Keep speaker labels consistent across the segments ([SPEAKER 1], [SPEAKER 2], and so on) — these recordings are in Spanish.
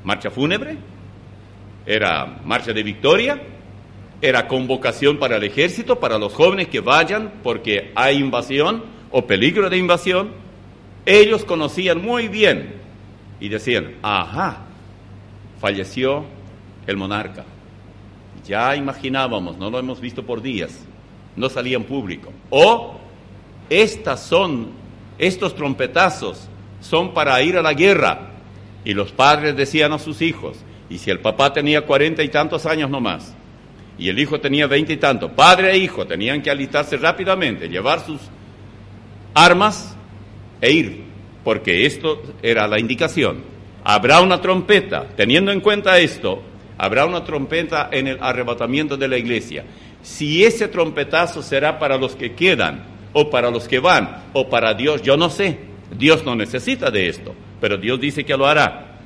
[SPEAKER 1] marcha fúnebre, era marcha de victoria, era convocación para el ejército, para los jóvenes que vayan porque hay invasión o peligro de invasión. Ellos conocían muy bien y decían, ajá, falleció el monarca. Ya imaginábamos, no lo hemos visto por días, no salía en público. O estos trompetazos son para ir a la guerra. Y los padres decían a sus hijos, y si el papá tenía 40 y tantos años nomás, y el hijo tenía 20 y tantos, padre e hijo tenían que alistarse rápidamente, llevar sus armas e ir, porque esto era la indicación. Habrá una trompeta, teniendo en cuenta esto, habrá una trompeta en el arrebatamiento de la iglesia. Si ese trompetazo será para los que quedan, o para los que van, o para Dios, yo no sé. Dios no necesita de esto, pero Dios dice que lo hará.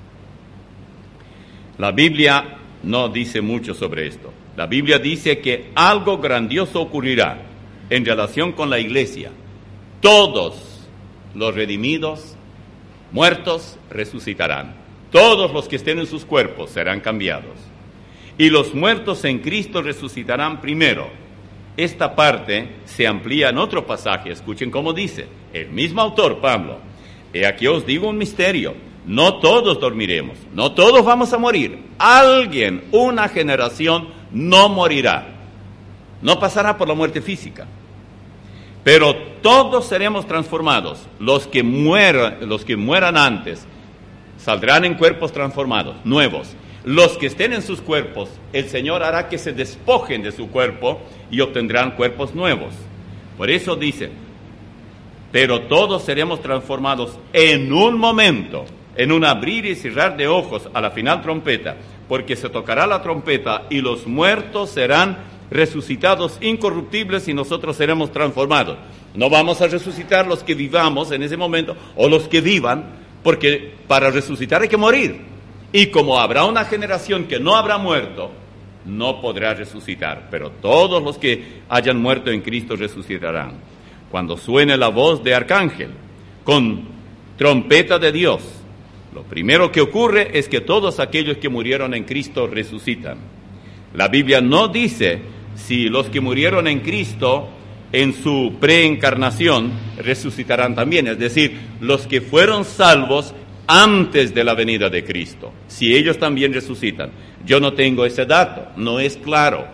[SPEAKER 1] La Biblia no dice mucho sobre esto. La Biblia dice que algo grandioso ocurrirá en relación con la iglesia. Todos los redimidos, muertos, resucitarán. Todos los que estén en sus cuerpos serán cambiados. Y los muertos en Cristo resucitarán primero. Esta parte se amplía en otro pasaje. Escuchen cómo dice el mismo autor, Pablo. He aquí os digo un misterio. No todos dormiremos, no todos vamos a morir. Alguien, una generación, no morirá. No pasará por la muerte física. Pero todos seremos transformados. Los que mueran antes, saldrán en cuerpos transformados, nuevos. Los que estén en sus cuerpos, el Señor hará que se despojen de su cuerpo y obtendrán cuerpos nuevos. Por eso dice, pero todos seremos transformados en un momento, en un abrir y cerrar de ojos a la final trompeta, porque se tocará la trompeta y los muertos serán resucitados incorruptibles y nosotros seremos transformados. No vamos a resucitar los que vivamos en ese momento o los que vivan, porque para resucitar hay que morir. Y como habrá una generación que no habrá muerto, no podrá resucitar. Pero todos los que hayan muerto en Cristo resucitarán. Cuando suene la voz de arcángel, con trompeta de Dios, lo primero que ocurre es que todos aquellos que murieron en Cristo resucitan. La Biblia no dice si los que murieron en Cristo en su preencarnación resucitarán también. Es decir, los que fueron salvos antes de la venida de Cristo, si ellos también resucitan. Yo no tengo ese dato, no es claro.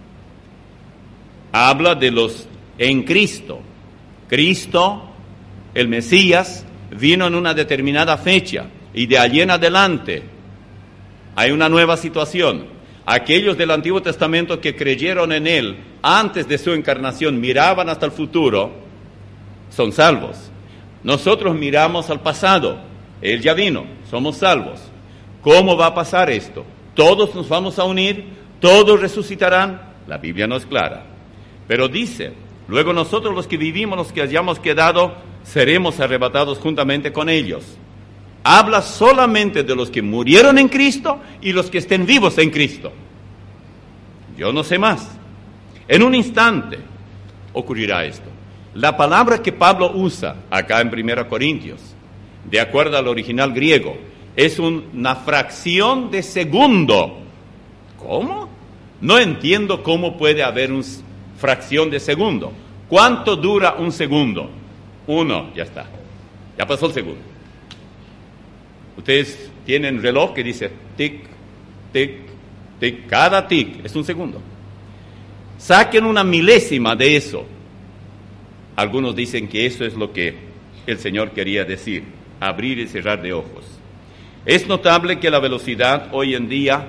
[SPEAKER 1] Habla de los en Cristo. Cristo, el Mesías, vino en una determinada fecha y de allí en adelante hay una nueva situación. Aquellos del Antiguo Testamento que creyeron en Él antes de su encarnación, miraban hasta el futuro, son salvos. Nosotros miramos al pasado. Él ya vino, somos salvos. ¿Cómo va a pasar esto? ¿Todos nos vamos a unir? ¿Todos resucitarán? La Biblia no es clara. Pero dice, luego nosotros los que vivimos, los que hayamos quedado, seremos arrebatados juntamente con ellos. Habla solamente de los que murieron en Cristo y los que estén vivos en Cristo. Yo no sé más. En un instante ocurrirá esto. La palabra que Pablo usa acá en 1 Corintios, de acuerdo al original griego, es una fracción de segundo. ¿Cómo? No entiendo cómo puede haber una fracción de segundo. ¿Cuánto dura un segundo? 1, ya está. Ya pasó el segundo. Ustedes tienen reloj que dice tic, tic, tic. Cada tic es un segundo. Saquen una milésima de eso. Algunos dicen que eso es lo que el Señor quería decir. Abrir y cerrar de ojos. Es notable que la velocidad hoy en día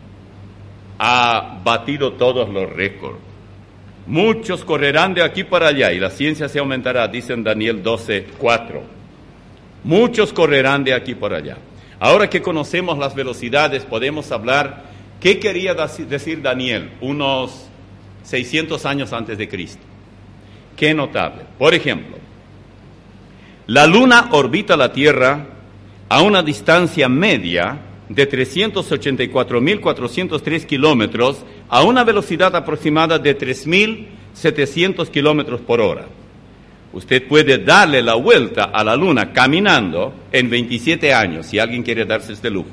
[SPEAKER 1] ha batido todos los récords. Muchos correrán de aquí para allá y la ciencia se aumentará, dice en Daniel 12:4. Muchos correrán de aquí para allá. Ahora que conocemos las velocidades, podemos hablar qué quería decir Daniel unos 600 años antes de Cristo. Qué notable. Por ejemplo, la Luna orbita la Tierra a una distancia media de 384.403 kilómetros a una velocidad aproximada de 3.700 kilómetros por hora. Usted puede darle la vuelta a la Luna caminando en 27 años, si alguien quiere darse este lujo.